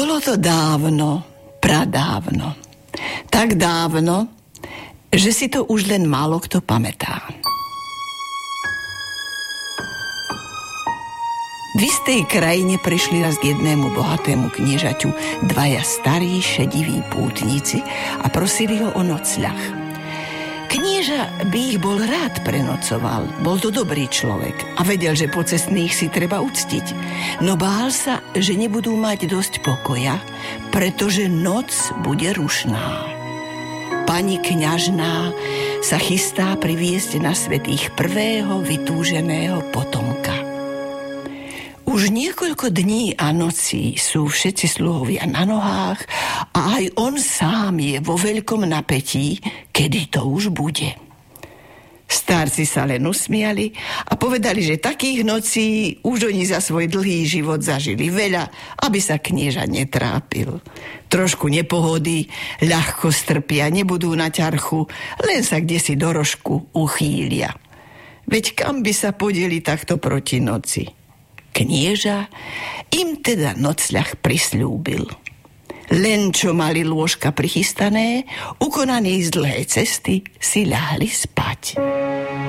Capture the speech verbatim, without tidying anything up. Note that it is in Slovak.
Bolo to dávno, pradávno. Tak dávno, že si to už len málo kto pamätá. V istej krajine prišli raz k jednému bohatému kniežaťu dvaja starí šediví pútnici a prosili ho o nocľah. Knieža by ich bol rád prenocoval, bol to dobrý človek a vedel, že pocestných si treba uctiť. No bál sa, že nebudú mať dosť pokoja, pretože noc bude rušná. Pani kňažná sa chystá priviesť na svet ich prvého vytúženého potomka. Už niekoľko dní a nocí sú všetci sluhovia na nohách a aj on sám je vo veľkom napätí, kedy to už bude. Starci sa len usmiali a povedali, že takých nocí už oni za svoj dlhý život zažili veľa, aby sa knieža netrápil. Trošku nepohody, ľahko strpia, nebudú na ťarchu, len sa kdesi do rožku uchýlia. Veď kam by sa podeli takto proti noci? Knieža im teda nocľah prisľúbil. Len čo mali lôžka prichystané, ukonaní z dlhej cesty si ľahli spať.